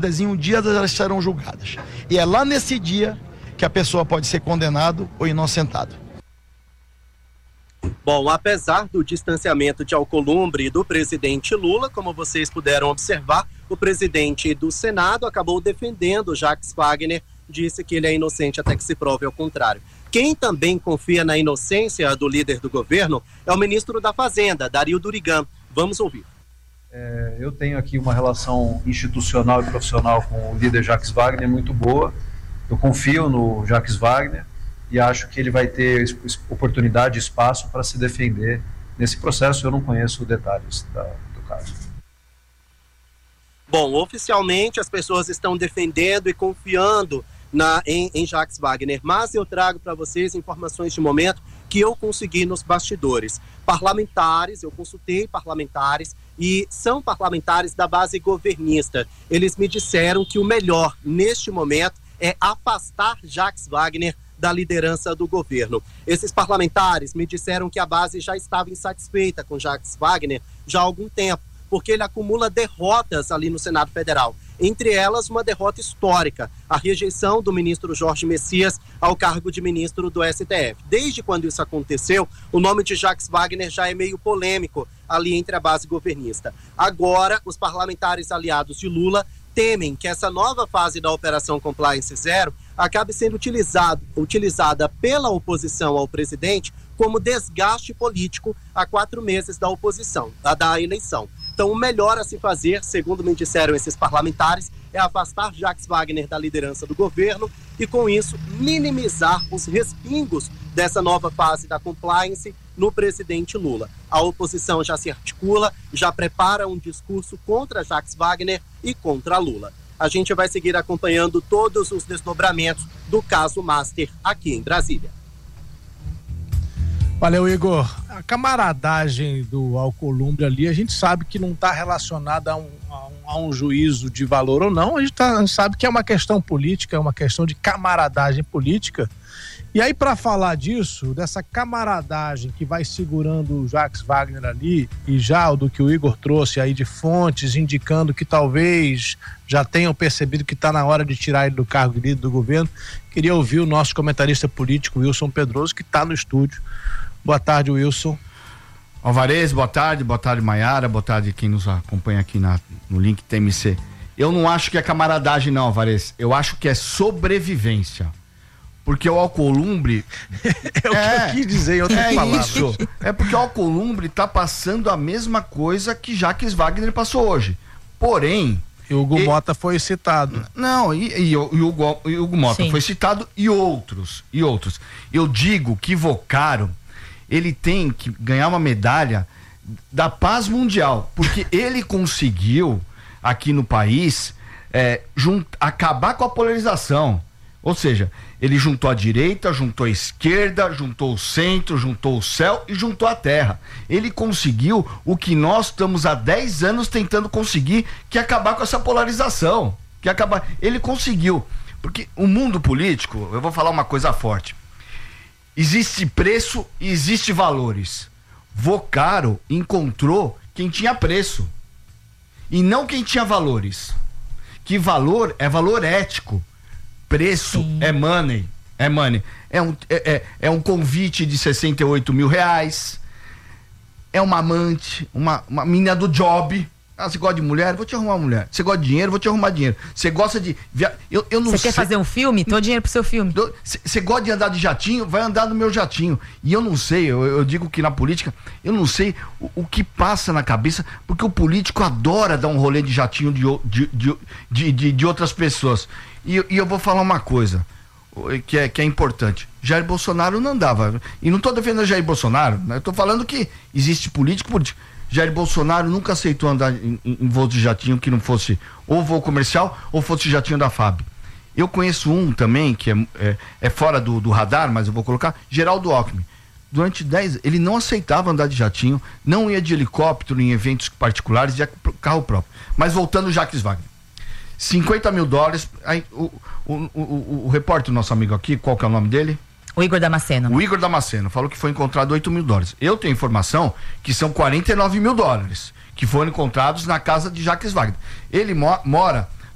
Em um dia elas serão julgadas. E é lá nesse dia que a pessoa pode ser condenado ou inocentado. Bom, apesar do distanciamento de Alcolumbre e do presidente Lula, como vocês puderam observar, o presidente do Senado acabou defendendo Jacques Wagner, disse que ele é inocente até que se prove ao contrário. Quem também confia na inocência do líder do governo é o ministro da Fazenda, Dario Durigan. Vamos ouvir. Eu tenho aqui uma relação institucional e profissional com o líder Jacques Wagner muito boa. Eu confio no Jacques Wagner e acho que ele vai ter oportunidade e espaço para se defender nesse processo. Eu não conheço detalhes do caso. Bom, oficialmente as pessoas estão defendendo e confiando em Jacques Wagner, mas eu trago para vocês informações de momento que eu consegui nos bastidores. Parlamentares, eu consultei parlamentares e são parlamentares da base governista. Eles me disseram que o melhor neste momento é afastar Jacques Wagner da liderança do governo. Esses parlamentares me disseram que a base já estava insatisfeita com Jacques Wagner já há algum tempo, porque ele acumula derrotas ali no Senado Federal. Entre elas, uma derrota histórica, a rejeição do ministro Jorge Messias ao cargo de ministro do STF. Desde quando isso aconteceu, o nome de Jacques Wagner já é meio polêmico ali entre a base governista. Agora, os parlamentares aliados de Lula temem que essa nova fase da Operação Compliance Zero acabe sendo utilizada pela oposição ao presidente como desgaste político a 4 meses da eleição. Então, o melhor a se fazer, segundo me disseram esses parlamentares, é afastar Jacques Wagner da liderança do governo e, com isso, minimizar os respingos dessa nova fase da compliance no presidente Lula. A oposição já se articula, já prepara um discurso contra Jacques Wagner e contra Lula. A gente vai seguir acompanhando todos os desdobramentos do caso Master aqui em Brasília. Valeu, Igor. A camaradagem do Alcolumbre ali, a gente sabe que não está relacionada a um juízo de valor ou não, a gente sabe que é uma questão política, é uma questão de camaradagem política. E aí, para falar disso, dessa camaradagem que vai segurando o Jacques Wagner ali, e já do que o Igor trouxe aí de fontes indicando que talvez já tenham percebido que está na hora de tirar ele do cargo de líder do governo, queria ouvir o nosso comentarista político, Wilson Pedroso, que está no estúdio. Boa tarde, Wilson. Alvarez, boa tarde Maiara, boa tarde quem nos acompanha aqui no link TMC. Eu não acho que é camaradagem não, Alvarez, eu acho que é sobrevivência, porque o Alcolumbre é o que eu quis dizer em outras palavras. Isso, é porque o Alcolumbre tá passando a mesma coisa que Jacques Wagner passou hoje, porém... E o Hugo Mota foi citado. Não, e o Hugo Mota foi citado e outros. Eu digo que Vocaro, ele tem que ganhar uma medalha da paz mundial, porque ele conseguiu aqui no país acabar com a polarização. Ou seja, ele juntou a direita, juntou a esquerda, juntou o centro, juntou o céu e juntou a terra. Ele conseguiu o que nós estamos há 10 anos tentando conseguir, que é acabar com essa polarização. Ele conseguiu. Porque o mundo político, eu vou falar uma coisa forte. Existe preço e existe valores. Vocaro encontrou quem tinha preço e não quem tinha valores. Que valor é valor ético. Preço é money. É um convite de 68 mil reais. É uma amante, uma menina do job. Você gosta de mulher? Vou te arrumar uma mulher. Você gosta de dinheiro? Vou te arrumar dinheiro. Você gosta de... Eu não sei. Você quer fazer um filme? Tô dinheiro pro seu filme. Você gosta de andar de jatinho? Vai andar no meu jatinho. E eu não sei, eu digo que na política, eu não sei o que passa na cabeça, porque o político adora dar um rolê de jatinho de outras pessoas. E eu vou falar uma coisa que é importante. Jair Bolsonaro não andava. E não tô defendendo Jair Bolsonaro, né? Eu tô falando que existe político. Jair Bolsonaro nunca aceitou andar em voo de jatinho que não fosse ou voo comercial ou fosse jatinho da FAB. Eu conheço um também que é fora do radar, mas eu vou colocar, Geraldo Alckmin. Durante 10 ele não aceitava andar de jatinho, não ia de helicóptero em eventos particulares, ia com carro próprio. Mas voltando ao Jacques Wagner. $50 mil. Aí, o repórter, nosso amigo aqui, qual que é o nome dele? O Igor Damasceno. O Igor Damasceno falou que foi encontrado $8 mil. Eu tenho informação que são $49 mil que foram encontrados na casa de Jacques Wagner. Ele mora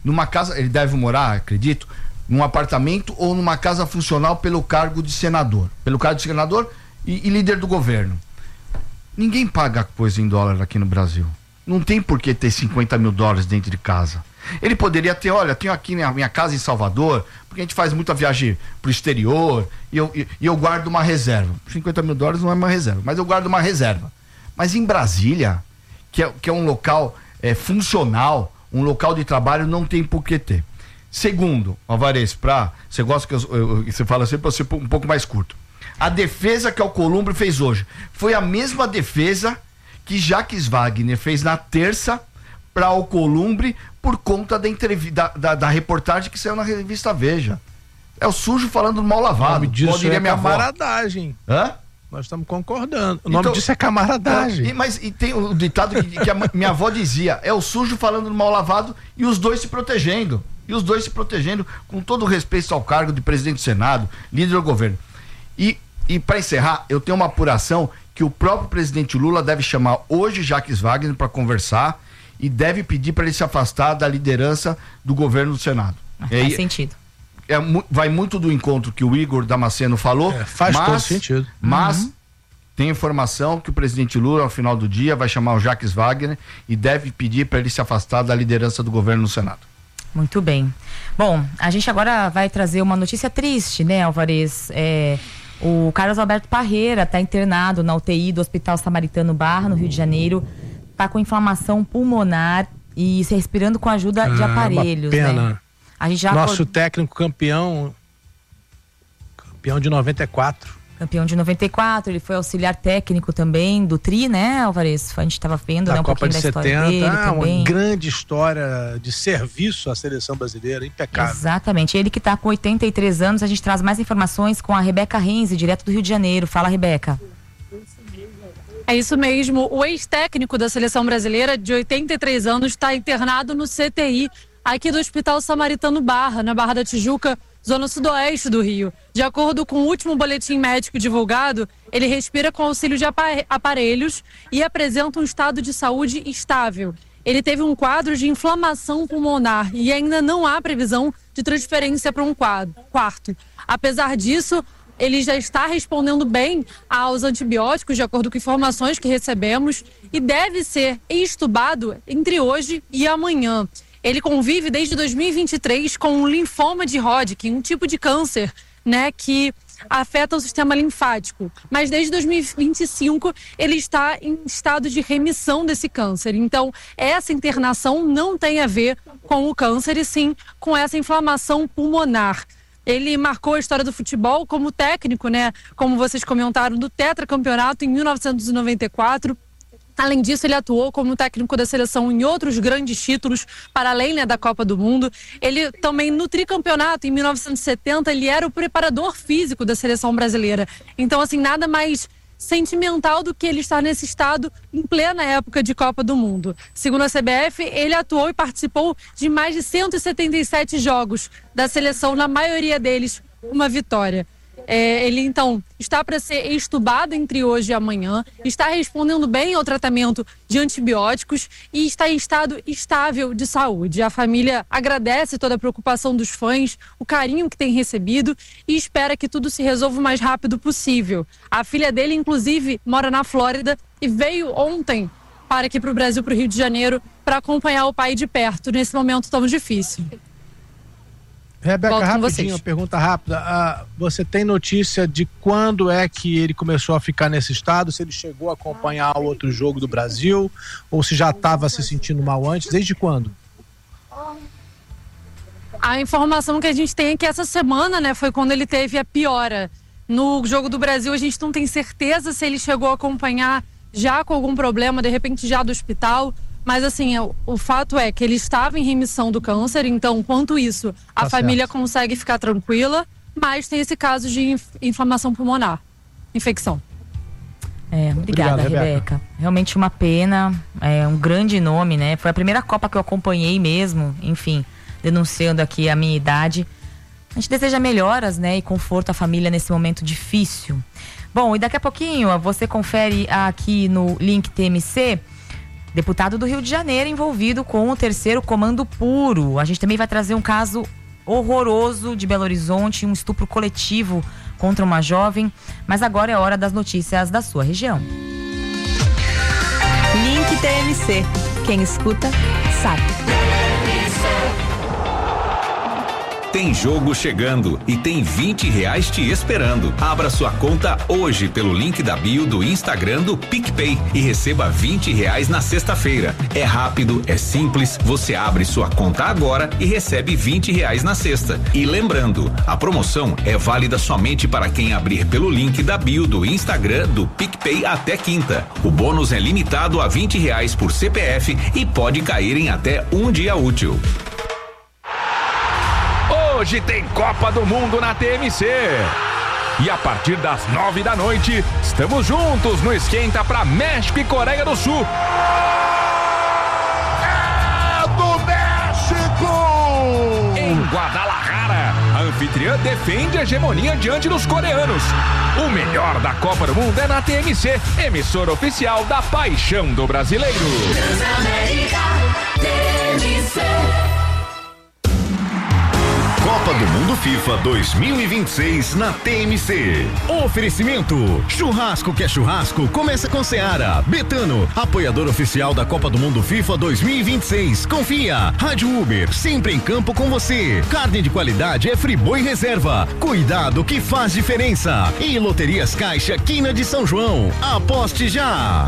numa casa, ele deve morar, acredito, num apartamento ou numa casa funcional pelo cargo de senador. Pelo cargo de senador e líder do governo. Ninguém paga coisa em dólar aqui no Brasil. Não tem por que ter 50 mil dólares dentro de casa. Ele poderia ter, olha, tenho aqui minha casa em Salvador, porque a gente faz muita viagem pro exterior, e eu guardo uma reserva. 50 mil dólares não é uma reserva, mas eu guardo uma reserva. Mas em Brasília, que é um local funcional, um local de trabalho, não tem por que ter. Segundo, Alvarez, você gosta que você fala sempre para ser um pouco mais curto. A defesa que o Alcolumbre fez hoje foi a mesma defesa que Jacques Wagner fez na terça para o Alcolumbre por conta da entrevista, da reportagem que saiu na revista Veja. É o sujo falando mal lavado. O nome disso é camaradagem. Hã? Nós estamos concordando. O nome disso é camaradagem. Mas tem o ditado que a minha avó dizia, é o sujo falando mal lavado e os dois se protegendo. Com todo o respeito ao cargo de presidente do Senado, líder do governo. E para encerrar, eu tenho uma apuração que o próprio presidente Lula deve chamar hoje Jacques Wagner para conversar e deve pedir para ele se afastar da liderança do governo do Senado. Faz sentido. Vai muito do encontro que o Igor Damasceno falou. Faz todo sentido. Mas tem informação que o presidente Lula, ao final do dia, vai chamar o Jacques Wagner e deve pedir para ele se afastar da liderança do governo no Senado. Muito bem. Bom, a gente agora vai trazer uma notícia triste, né, Alvarez? O Carlos Alberto Parreira está internado na UTI do Hospital Samaritano Barra, no Rio de Janeiro. Está com inflamação pulmonar e se respirando com a ajuda de aparelhos. Uma pena. Né? A gente já Nosso técnico campeão de 94. Campeão de 94, ele foi auxiliar técnico também do Tri, né, Alvarez? A gente estava vendo, né, um Copa pouquinho de da 70, história dele também. Uma grande história de serviço à seleção brasileira, impecável. Exatamente, ele que está com 83 anos, a gente traz mais informações com a Rebeca Renzi, direto do Rio de Janeiro. Fala, Rebeca. É isso mesmo, o ex-técnico da seleção brasileira, de 83 anos, está internado no CTI, aqui do Hospital Samaritano Barra, na Barra da Tijuca, zona sudoeste do Rio. De acordo com o último boletim médico divulgado, ele respira com auxílio de aparelhos e apresenta um estado de saúde estável. Ele teve um quadro de inflamação pulmonar e ainda não há previsão de transferência para um quarto. Apesar disso, ele já está respondendo bem aos antibióticos, de acordo com informações que recebemos, e deve ser entubado entre hoje e amanhã. Ele convive desde 2023 com um linfoma de Hodgkin, um tipo de câncer, né, que afeta o sistema linfático. Mas desde 2025 ele está em estado de remissão desse câncer. Então, essa internação não tem a ver com o câncer, e sim com essa inflamação pulmonar. Ele marcou a história do futebol como técnico, né, como vocês comentaram, do tetracampeonato em 1994. Além disso, ele atuou como técnico da seleção em outros grandes títulos, para além, né, da Copa do Mundo. Ele também, no tricampeonato, em 1970, ele era o preparador físico da seleção brasileira. Então, assim, nada mais sentimental do que ele estar nesse estado em plena época de Copa do Mundo. Segundo a CBF, ele atuou e participou de mais de 177 jogos da seleção, na maioria deles uma vitória. Ele, então, está para ser entubado entre hoje e amanhã, está respondendo bem ao tratamento de antibióticos e está em estado estável de saúde. A família agradece toda a preocupação dos fãs, o carinho que tem recebido, e espera que tudo se resolva o mais rápido possível. A filha dele, inclusive, mora na Flórida e veio ontem para aqui para o Brasil, para o Rio de Janeiro, para acompanhar o pai de perto nesse momento tão difícil. Rebeca, rapidinho, pergunta rápida. Você tem notícia de quando é que ele começou a ficar nesse estado? Se ele chegou a acompanhar outro jogo do Brasil ou se já estava se sentindo mal antes? Desde quando? A informação que a gente tem é que essa semana, né, foi quando ele teve a piora. No jogo do Brasil, a gente não tem certeza se ele chegou a acompanhar já com algum problema, de repente já do hospital. Mas assim, o fato é que ele estava em remissão do câncer, então, quanto isso, a família consegue ficar tranquila, mas tem esse caso de inflamação pulmonar, infecção. Obrigada, Rebeca. Realmente uma pena, um grande nome, né? Foi a primeira Copa que eu acompanhei mesmo, enfim, denunciando aqui a minha idade. A gente deseja melhoras, né, e conforto à família nesse momento difícil. Bom, e daqui a pouquinho você confere aqui no link TMC deputado do Rio de Janeiro, envolvido com o 3º Comando Puro. A gente também vai trazer um caso horroroso de Belo Horizonte, um estupro coletivo contra uma jovem. Mas agora é hora das notícias da sua região. Link TMC. Quem escuta, sabe. Tem jogo chegando e tem R$20 te esperando. Abra sua conta hoje pelo link da bio do Instagram do PicPay e receba R$20 na sexta-feira. É rápido, é simples, você abre sua conta agora e recebe R$20 na sexta. E lembrando, a promoção é válida somente para quem abrir pelo link da bio do Instagram do PicPay até quinta. O bônus é limitado a R$20 por CPF e pode cair em até um dia útil. Hoje tem Copa do Mundo na TMC. E a partir das 9 da noite, estamos juntos no Esquenta pra México e Coreia do Sul. É do México! Em Guadalajara, a anfitriã defende a hegemonia diante dos coreanos. O melhor da Copa do Mundo é na TMC, emissora oficial da paixão do brasileiro. Transamérica, TMC. Copa do Mundo FIFA 2026 na TMC. Oferecimento: churrasco que é churrasco, começa com Seara. Betano, apoiador oficial da Copa do Mundo FIFA 2026. Confia. Rádio Uber, sempre em campo com você. Carne de qualidade é Friboi Reserva. Cuidado que faz diferença. E Loterias Caixa, Quina de São João. Aposte já.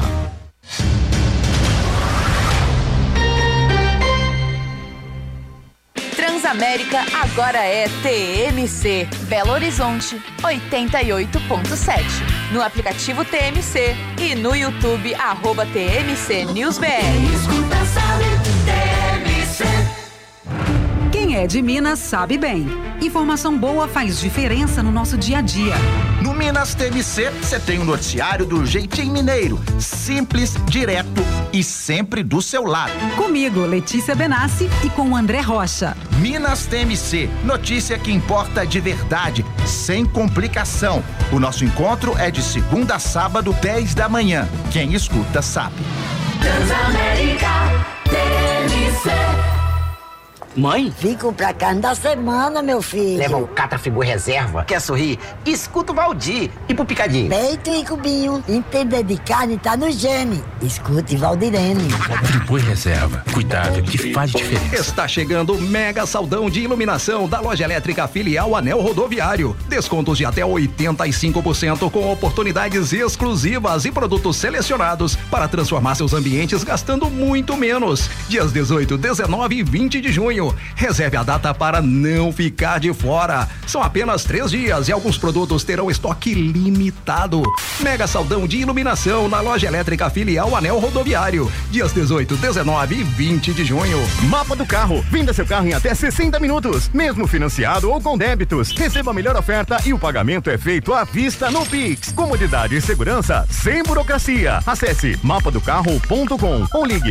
Transamérica agora é TMC. Belo Horizonte 88.7. No aplicativo TMC e no YouTube @TMC News BR. Escuta, sabe, TMC. Quem é de Minas sabe bem. Informação boa faz diferença no nosso dia a dia. No Minas TMC, você tem um noticiário do jeitinho mineiro, simples, direto e sempre do seu lado. Comigo, Letícia Benassi, e com André Rocha. Minas TMC, notícia que importa de verdade, sem complicação. O nosso encontro é de segunda a sábado, 10 da manhã. Quem escuta sabe. Transamérica, TMC. Mãe? Fico pra carne da semana, meu filho. Leva o Catra Friboi Reserva. Quer sorrir? Escuta o Valdir. E pro picadinho? Peito e cubinho. Entender de carne tá no gene. Escute Valdirene. Friboi Reserva. Cuidado que faz diferença. Está chegando o mega saldão de iluminação da Loja Elétrica Filial Anel Rodoviário. Descontos de até 85% com oportunidades exclusivas e produtos selecionados para transformar seus ambientes gastando muito menos. Dias 18, 19 e 20 de junho. Reserve a data para não ficar de fora. São apenas 3 dias e alguns produtos terão estoque limitado. Mega saldão de iluminação na Loja Elétrica Filial Anel Rodoviário. Dias 18, 19 e 20 de junho. Mapa do carro. Venda seu carro em até 60 minutos. Mesmo financiado ou com débitos. Receba a melhor oferta e o pagamento é feito à vista no Pix. Comodidade e segurança sem burocracia. Acesse mapadocarro.com ou ligue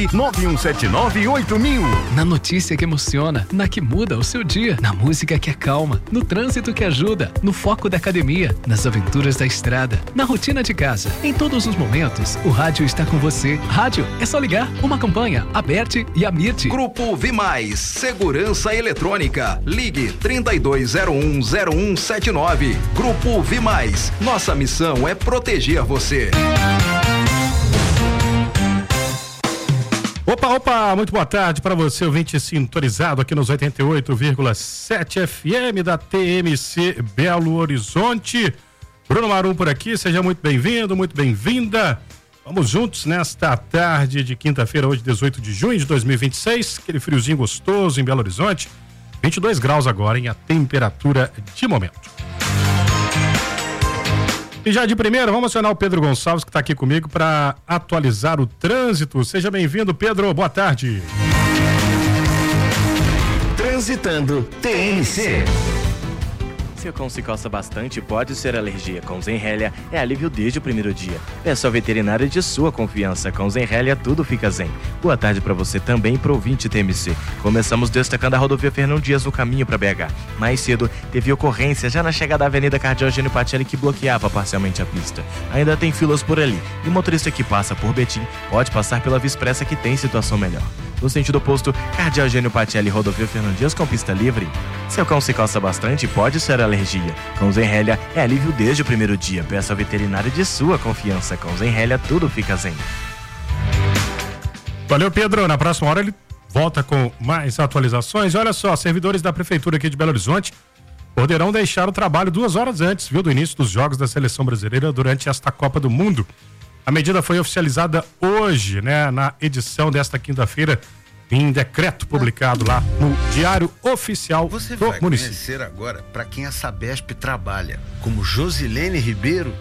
991798000. Na notícia que emociona, na que muda o seu dia, na música que acalma, no trânsito que ajuda, no foco da academia, nas aventuras da estrada, na rotina de casa. Em todos os momentos, o rádio está com você. Rádio é só ligar. Uma campanha, Aberte e Amit. Grupo Vimais, Segurança Eletrônica. Ligue 32010179. Grupo Vimais. Nossa missão é proteger você. Opa, muito boa tarde para você, ouvinte sintonizado aqui nos 88,7 FM da TMC Belo Horizonte. Bruno Marum por aqui, seja muito bem-vindo, muito bem-vinda. Vamos juntos nesta tarde de quinta-feira, hoje 18 de junho de 2026, aquele friozinho gostoso em Belo Horizonte, 22 graus agora, a temperatura de momento. E já de primeira, vamos acionar o Pedro Gonçalves, que está aqui comigo para atualizar o trânsito. Seja bem-vindo, Pedro. Boa tarde. Transitando TMC. Seu cão se coça bastante, pode ser alergia. Com Zenrelia é alívio desde o primeiro dia. Peça ao veterinário de sua confiança. Com Zenrelia tudo fica zen. Boa tarde para você também, pro ouvinte TMC. Começamos destacando a rodovia Fernão Dias no caminho para BH. Mais cedo, teve ocorrência já na chegada da Avenida Cardeal Eugênio Patelli que bloqueava parcialmente a pista. Ainda tem filas por ali. E o motorista que passa por Betim pode passar pela Via Expressa que tem situação melhor. No sentido oposto, Cardeal Eugênio Patelli, rodovia Fernão Dias com pista livre. Seu cão se coça bastante, pode ser alergia. Com Zenrelia é alívio desde o primeiro dia. Peça ao veterinário de sua confiança. Com Zenrelia tudo fica zen. Valeu, Pedro. Na próxima hora ele volta com mais atualizações. E olha só, servidores da Prefeitura aqui de Belo Horizonte poderão deixar o trabalho 2 horas antes, do início dos Jogos da Seleção Brasileira durante esta Copa do Mundo. A medida foi oficializada hoje, na edição desta quinta-feira, em decreto publicado lá no Diário Oficial do Município. Você vai conhecer agora para quem a Sabesp trabalha, como Josilene Ribeiro.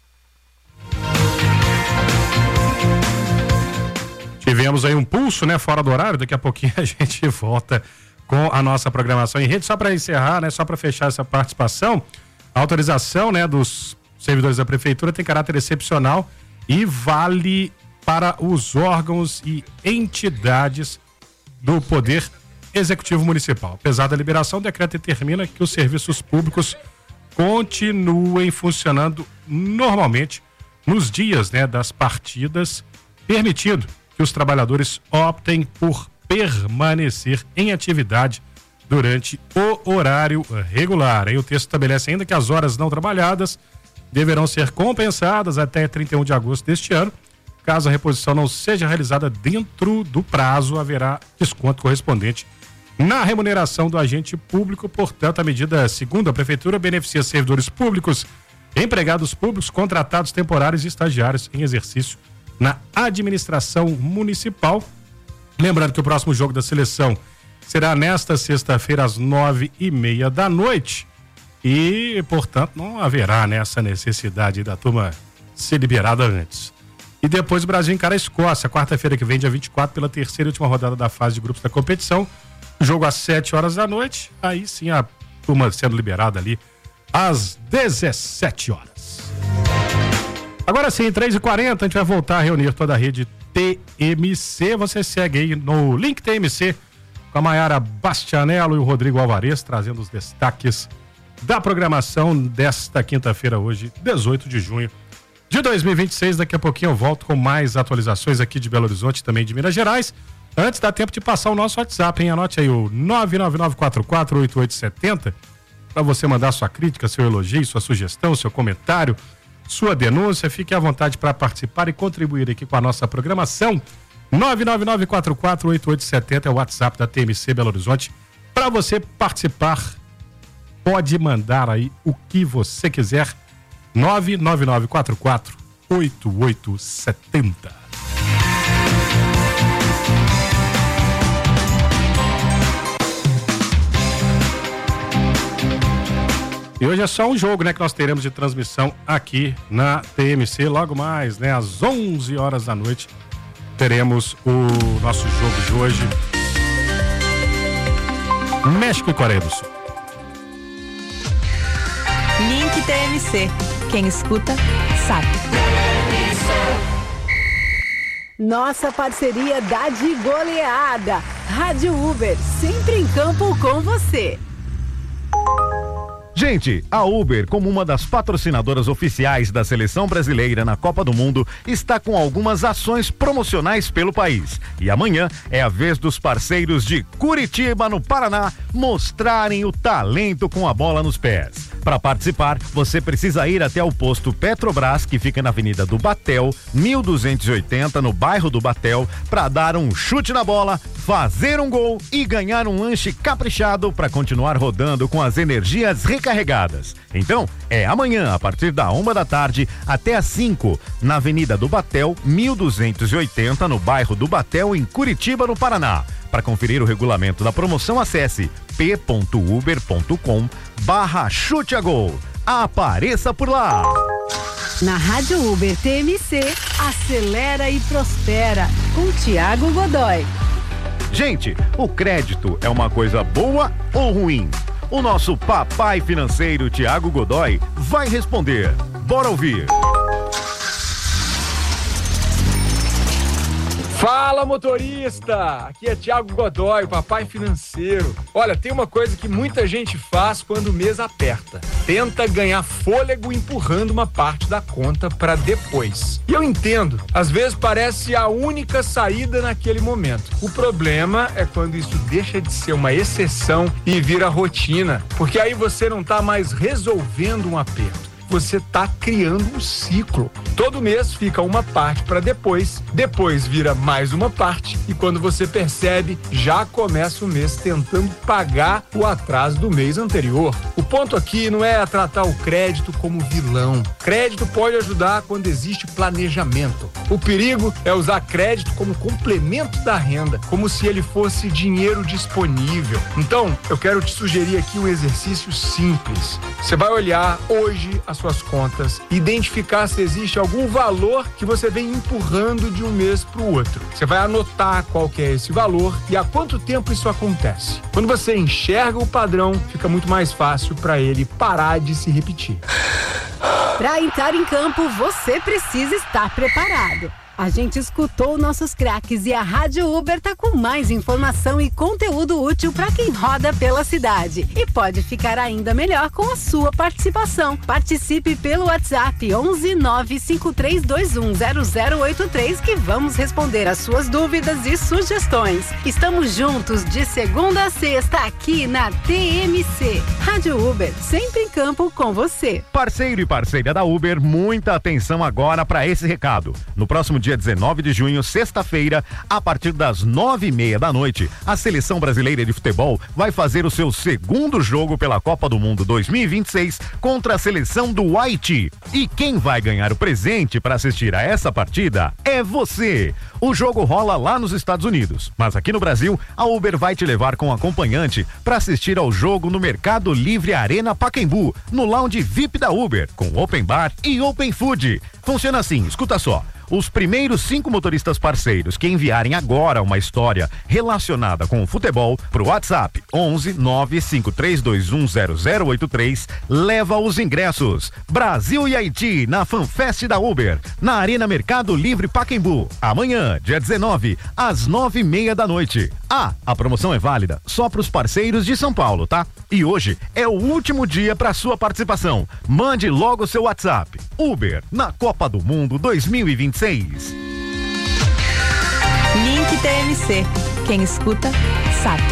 Tivemos aí um pulso, fora do horário. Daqui a pouquinho a gente volta com a nossa programação em rede. Só para encerrar, só para fechar essa participação, a autorização, dos servidores da Prefeitura tem caráter excepcional e vale para os órgãos e entidades do Poder Executivo Municipal. Apesar da liberação, o decreto determina que os serviços públicos continuem funcionando normalmente nos dias, das partidas, permitindo que os trabalhadores optem por permanecer em atividade durante o horário regular. Aí o texto estabelece ainda que as horas não trabalhadas deverão ser compensadas até 31 de agosto deste ano. Caso a reposição não seja realizada dentro do prazo, haverá desconto correspondente na remuneração do agente público. Portanto, a medida, segundo a Prefeitura, beneficia servidores públicos, empregados públicos, contratados temporários e estagiários em exercício na administração municipal. Lembrando que o próximo jogo da seleção será nesta sexta-feira às 9h30 da noite. E, portanto, não haverá essa necessidade da turma ser liberada antes. E depois o Brasil encara a Escócia, quarta-feira que vem, dia 24, pela terceira e última rodada da fase de grupos da competição. Jogo às 7 horas da noite. Aí sim a turma sendo liberada ali às 17 horas. Agora sim, 3h40, a gente vai voltar a reunir toda a rede TMC. Você segue aí no link TMC com a Mayara Bastianello e o Rodrigo Alvarez, trazendo os destaques da programação desta quinta-feira, hoje, 18 de junho de 2026. Daqui a pouquinho eu volto com mais atualizações aqui de Belo Horizonte, também de Minas Gerais. Antes dá tempo de passar o nosso WhatsApp, hein? Anote aí o 999448870 para você mandar sua crítica, seu elogio, sua sugestão, seu comentário, sua denúncia. Fique à vontade para participar e contribuir aqui com a nossa programação. 999448870 é o WhatsApp da TMC Belo Horizonte. Para você participar, pode mandar aí o que você quiser. 999448870. E hoje é só um jogo, que nós teremos de transmissão aqui na TMC. Logo mais, às 11 horas da noite, teremos o nosso jogo de hoje. México e Coreia do Sul. Link TMC. Quem escuta, sabe. Nossa parceria dá de goleada. Rádio Uber, sempre em campo com você. Gente, a Uber, como uma das patrocinadoras oficiais da Seleção Brasileira na Copa do Mundo, está com algumas ações promocionais pelo país. E amanhã é a vez dos parceiros de Curitiba, no Paraná, mostrarem o talento com a bola nos pés. Para participar, você precisa ir até o posto Petrobras, que fica na Avenida do Batel, 1280, no bairro do Batel, para dar um chute na bola, fazer um gol e ganhar um lanche caprichado para continuar rodando com as energias recarregadas. Então, é amanhã, a partir da 1 da tarde até às 5, na Avenida do Batel, 1280, no bairro do Batel, em Curitiba, no Paraná. Para conferir o regulamento da promoção, acesse p.uber.com/chute-a-gol. Apareça por lá! Na Rádio Uber TMC, acelera e prospera, com Thiago Godoy. Gente, o crédito é uma coisa boa ou ruim? O nosso papai financeiro, Tiago Godoy, vai responder. Bora ouvir. Fala, motorista! Aqui é Tiago Godoy, papai financeiro. Olha, tem uma coisa que muita gente faz quando o mês aperta. Tenta ganhar fôlego empurrando uma parte da conta para depois. E eu entendo, às vezes parece a única saída naquele momento. O problema é quando isso deixa de ser uma exceção e vira rotina, porque aí você não tá mais resolvendo um aperto. Você tá criando um ciclo. Todo mês fica uma parte para depois vira mais uma parte e quando você percebe, já começa o mês tentando pagar o atraso do mês anterior. O ponto aqui não é tratar o crédito como vilão. Crédito pode ajudar quando existe planejamento. O perigo é usar crédito como complemento da renda, como se ele fosse dinheiro disponível. Então, eu quero te sugerir aqui um exercício simples. Você vai olhar hoje as suas contas, identificar se existe algum valor que você vem empurrando de um mês para o outro. Você vai anotar qual que é esse valor e há quanto tempo isso acontece. Quando você enxerga o padrão, fica muito mais fácil para ele parar de se repetir. Para entrar em campo, você precisa estar preparado. A gente escutou nossos craques e a Rádio Uber tá com mais informação e conteúdo útil para quem roda pela cidade. E pode ficar ainda melhor com a sua participação. Participe pelo WhatsApp 11 95321 0083 que vamos responder as suas dúvidas e sugestões. Estamos juntos de segunda a sexta aqui na TMC. Rádio Uber, sempre em campo com você. Parceiro e parceira da Uber, muita atenção agora para esse recado. No próximo dia 19 de junho, sexta-feira, a partir das 9:30 da noite, a Seleção Brasileira de Futebol vai fazer o seu segundo jogo pela Copa do Mundo 2026 contra a seleção do Haiti. E quem vai ganhar o presente para assistir a essa partida é você. O jogo rola lá nos Estados Unidos, mas aqui no Brasil, a Uber vai te levar com acompanhante para assistir ao jogo no Mercado Livre Arena Pacaembu, no lounge VIP da Uber, com Open Bar e Open Food. Funciona assim, escuta só. Os primeiros 5 motoristas parceiros que enviarem agora uma história relacionada com o futebol pro WhatsApp 11 95321 0083 leva os ingressos. Brasil e Haiti na FanFest da Uber, na Arena Mercado Livre Pacaembu, amanhã, dia 19, às 9:30 da noite. A promoção é válida só pros parceiros de São Paulo, tá? E hoje é o último dia para sua participação. Mande logo seu WhatsApp. Uber na Copa do Mundo 2026. Link TMC. Quem escuta, sabe.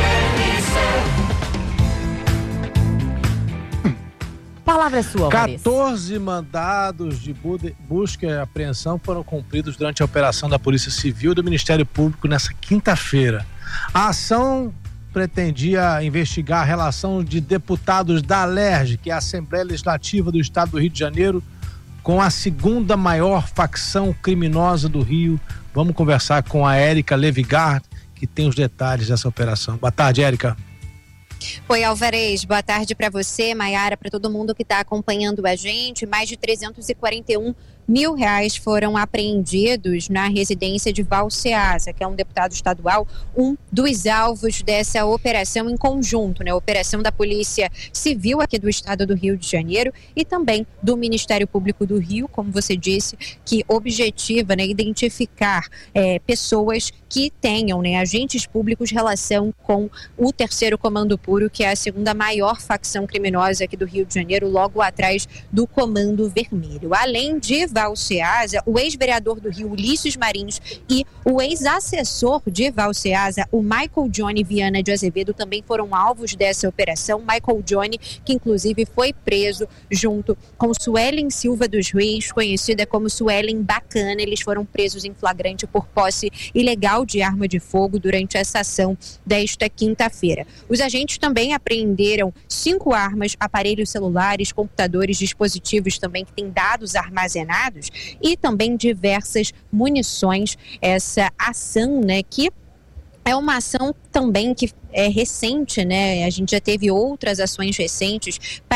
Palavra é sua, 14 mandados de busca e apreensão foram cumpridos durante a operação da Polícia Civil e do Ministério Público nessa quinta-feira. A ação pretendia investigar a relação de deputados da ALERJ, que é a Assembleia Legislativa do Estado do Rio de Janeiro, com a segunda maior facção criminosa do Rio. Vamos conversar com a Érica Levigard, que tem os detalhes dessa operação. Boa tarde, Érica. Oi, Alvarez, boa tarde para você, Maiara, para todo mundo que está acompanhando a gente. Mais de R$341 mil foram apreendidos na residência de Val Ceasa, que é um deputado estadual, um dos alvos dessa operação em conjunto, né? Operação da Polícia Civil aqui do estado do Rio de Janeiro e também do Ministério Público do Rio, como você disse, que objetiva, né, identificar pessoas que tenham, né, agentes públicos relação com o Terceiro Comando Puro, que é a segunda maior facção criminosa aqui do Rio de Janeiro, logo atrás do Comando Vermelho. Além de Val Ceasa, o ex-vereador do Rio, Ulisses Marinhos, e o ex-assessor de Val Ceasa, o Michael Johnny Viana de Azevedo, também foram alvos dessa operação. Michael Johnny, que inclusive foi preso junto com Suelen Silva dos Reis, conhecida como Suelen Bacana. Eles foram presos em flagrante por posse ilegal de arma de fogo durante essa ação desta quinta-feira. Os agentes também apreenderam 5 armas, aparelhos celulares, computadores, dispositivos também que têm dados armazenados e também diversas munições. Essa ação, né, que é uma ação também que é recente, né? A gente já teve outras ações recentes para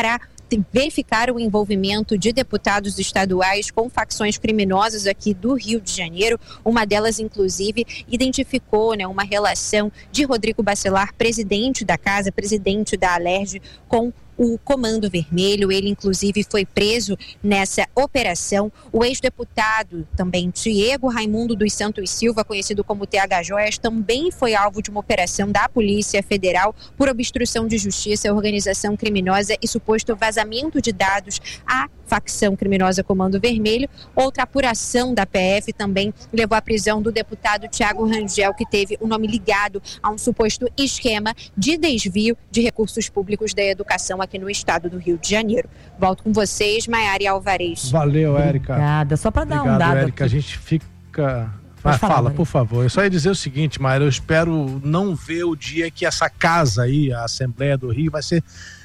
verificar o envolvimento de deputados estaduais com facções criminosas aqui do Rio de Janeiro. Uma delas, inclusive, identificou, né, uma relação de Rodrigo Bacelar, presidente da casa, presidente da Alerj, com o Comando Vermelho. Ele, inclusive, foi preso nessa operação. O ex-deputado também, Diego Raimundo dos Santos Silva, conhecido como TH Joias, também foi alvo de uma operação da Polícia Federal por obstrução de justiça, organização criminosa e suposto vazamento de dados à facção criminosa Comando Vermelho. Outra apuração da PF também levou à prisão do deputado Thiago Rangel, que teve o nome ligado a um suposto esquema de desvio de recursos públicos da educação aqui no estado do Rio de Janeiro. Volto com vocês, Maiara e Alvarez. Valeu, Érica. Obrigada. Só para dar um dado Érica, aqui. a gente fica... Fala, por favor. Eu só ia dizer o seguinte, Maiara, eu espero não ver o dia que essa casa aí, a Assembleia do Rio, vai ser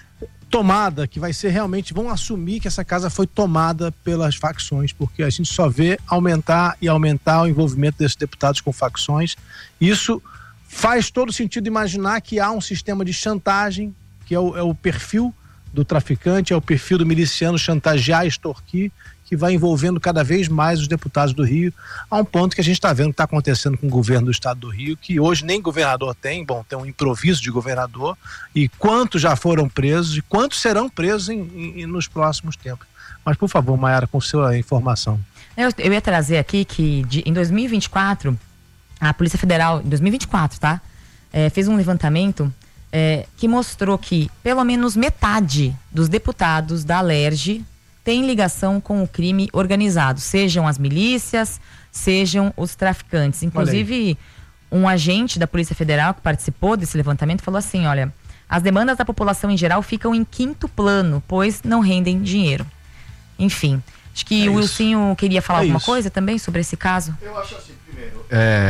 tomada, que vai ser realmente, vão assumir que essa casa foi tomada pelas facções, porque a gente só vê aumentar o envolvimento desses deputados com facções. Isso faz todo sentido imaginar que há um sistema de chantagem, que é o perfil do traficante, é o perfil do miliciano chantagear, extorquir, que vai envolvendo cada vez mais os deputados do Rio, a um ponto que a gente está vendo que está acontecendo com o governo do estado do Rio, que hoje nem governador tem, tem um improviso de governador, e quantos já foram presos e quantos serão presos nos próximos tempos. Mas, por favor, Maiara, com sua informação. Eu ia trazer aqui que em 2024, a Polícia Federal, em 2024, tá? Fez um levantamento que mostrou que pelo menos metade dos deputados da Alerj tem ligação com o crime organizado, sejam as milícias, sejam os traficantes. Inclusive, um agente da Polícia Federal que participou desse levantamento falou assim, olha, as demandas da população em geral ficam em quinto plano, pois não rendem dinheiro. Enfim, acho que o Wilsinho queria falar alguma coisa também sobre esse caso. Eu acho assim, primeiro,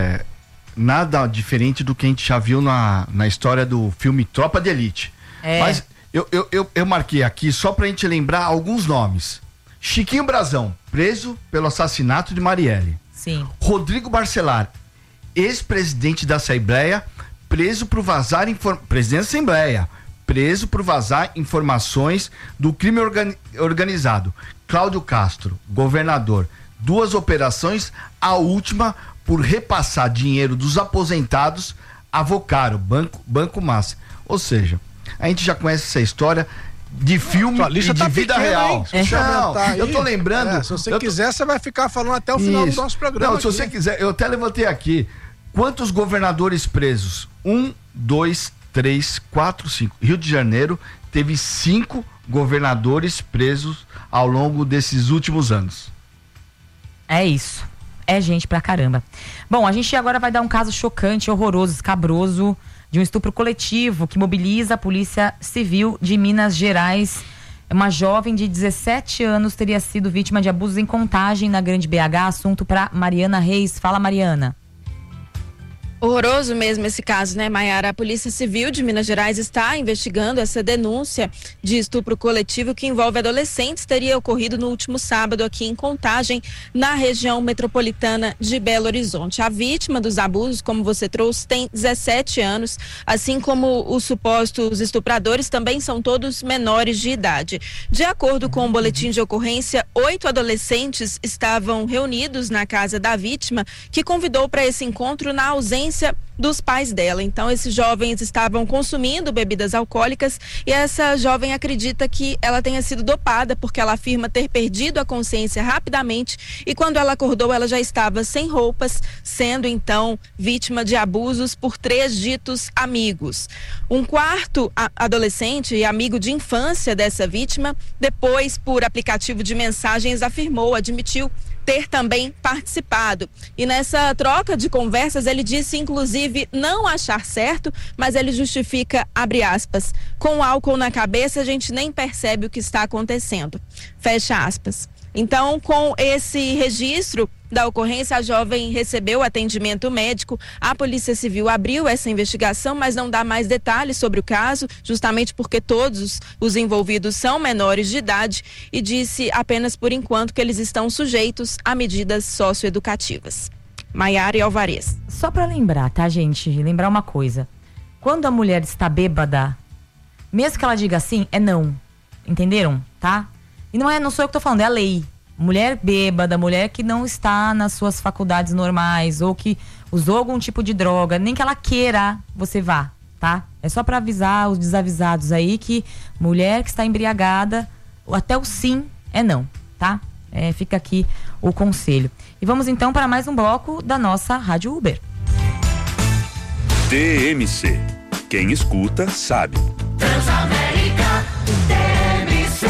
nada diferente do que a gente já viu na história do filme Tropa de Elite. Mas eu marquei aqui só pra gente lembrar alguns nomes. Chiquinho Brazão, preso pelo assassinato de Marielle. Sim. Rodrigo Bacelar, ex-presidente da Assembleia, preso por vazar presidente da Assembleia, preso por vazar informações do crime organizado. Cláudio Castro, governador, 2 operações, a última por repassar dinheiro dos aposentados a Vocaro, Banco Massa. Ou seja, a gente já conhece essa história de filme e de vida real. Não, eu tô lembrando. Se você quiser, você vai ficar falando até o final do nosso programa. Não, se você quiser, eu até levantei aqui. Quantos governadores presos? 1, 2, 3, 4, 5. Rio de Janeiro teve 5 governadores presos ao longo desses últimos anos. É isso. É gente pra caramba. Bom, a gente agora vai dar um caso chocante, horroroso, escabroso, de um estupro coletivo que mobiliza a Polícia Civil de Minas Gerais. Uma jovem de 17 anos teria sido vítima de abusos em Contagem, na Grande BH. Assunto para Mariana Reis. Fala, Mariana. Horroroso mesmo esse caso, né, Maiara? A Polícia Civil de Minas Gerais está investigando essa denúncia de estupro coletivo que envolve adolescentes. Teria ocorrido no último sábado aqui em Contagem, na região metropolitana de Belo Horizonte. A vítima dos abusos, como você trouxe, tem 17 anos, assim como os supostos estupradores também são todos menores de idade. De acordo com o boletim de ocorrência, 8 adolescentes estavam reunidos na casa da vítima, que convidou para esse encontro na ausência dos pais dela. Então, esses jovens estavam consumindo bebidas alcoólicas e essa jovem acredita que ela tenha sido dopada, porque ela afirma ter perdido a consciência rapidamente e quando ela acordou ela já estava sem roupas, sendo então vítima de abusos por 3 ditos amigos. Um quarto adolescente e amigo de infância dessa vítima, depois por aplicativo de mensagens admitiu ter também participado. E nessa troca de conversas ele disse inclusive não achar certo, mas ele justifica, abre aspas, com álcool na cabeça a gente nem percebe o que está acontecendo. Fecha aspas. Então, com esse registro da ocorrência, a jovem recebeu atendimento médico. A Polícia Civil abriu essa investigação, mas não dá mais detalhes sobre o caso, justamente porque todos os envolvidos são menores de idade e disse apenas por enquanto que eles estão sujeitos a medidas socioeducativas. Maiara e Alvarez. Só para lembrar, tá, gente? Lembrar uma coisa. Quando a mulher está bêbada, mesmo que ela diga assim, é não. Entenderam? Tá? E não sou eu que tô falando, é a lei. Mulher bêbada, mulher que não está nas suas faculdades normais ou que usou algum tipo de droga, nem que ela queira, você vá, tá? É só pra avisar os desavisados aí que mulher que está embriagada, até o sim é não, tá? Fica aqui o conselho. E vamos então para mais um bloco da nossa Rádio Uber. TMC. Quem escuta, sabe. Transamérica TMC.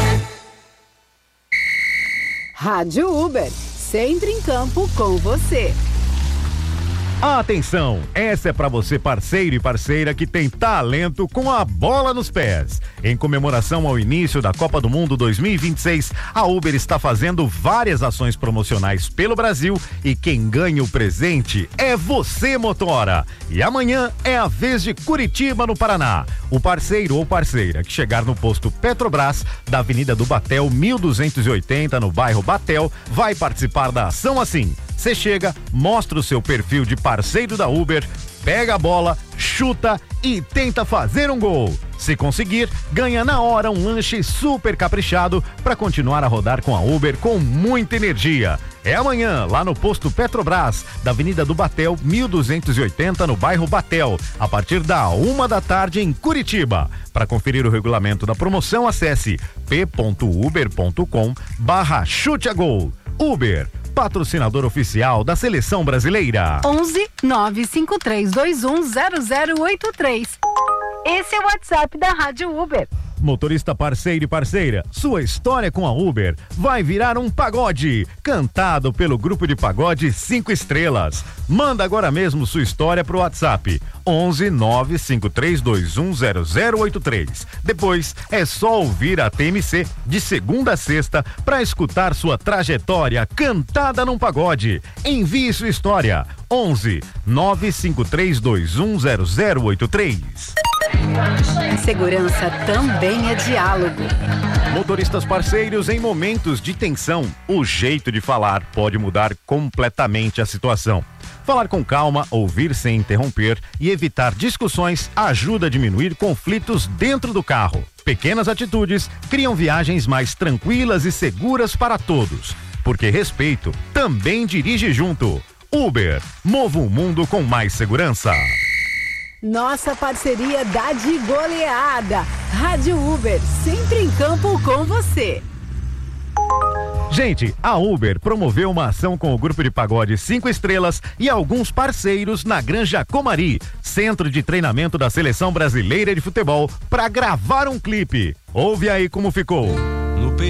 Rádio Uber, sempre em campo com você. Atenção, essa é para você parceiro e parceira que tem talento com a bola nos pés. Em comemoração ao início da Copa do Mundo 2026, a Uber está fazendo várias ações promocionais pelo Brasil e quem ganha o presente é você, motora. E amanhã é a vez de Curitiba, no Paraná. O parceiro ou parceira que chegar no posto Petrobras, da Avenida do Batel, 1280, no bairro Batel, vai participar da ação assim. Você chega, mostra o seu perfil de parceiro da Uber, pega a bola, chuta e tenta fazer um gol. Se conseguir, ganha na hora um lanche super caprichado para continuar a rodar com a Uber com muita energia. É amanhã, lá no posto Petrobras, da Avenida do Batel, 1280, no bairro Batel, a partir da 1 da tarde em Curitiba. Para conferir o regulamento da promoção, acesse p.uber.com/chute-a-gol. Uber, patrocinador oficial da Seleção Brasileira. 11 95321 0083. Esse é o WhatsApp da Rádio Uber. Motorista parceiro e parceira, sua história com a Uber vai virar um pagode, cantado pelo grupo de pagode 5 estrelas. Manda agora mesmo sua história pro WhatsApp 11 95321 0083. Depois é só ouvir a TMC de segunda a sexta para escutar sua trajetória cantada num pagode. Envie sua história 11 95321 0083. Segurança também é diálogo. Motoristas parceiros, em momentos de tensão, o jeito de falar pode mudar completamente a situação. Falar com calma, ouvir sem interromper e evitar discussões ajuda a diminuir conflitos dentro do carro. Pequenas atitudes criam viagens mais tranquilas e seguras para todos. Porque respeito também dirige junto. Uber, mova o mundo com mais segurança. Nossa parceria dá de goleada. Rádio Uber, sempre em campo com você. Gente, a Uber promoveu uma ação com o grupo de pagode 5 estrelas e alguns parceiros na Granja Comari, centro de treinamento da Seleção Brasileira de Futebol, para gravar um clipe. Ouve aí como ficou.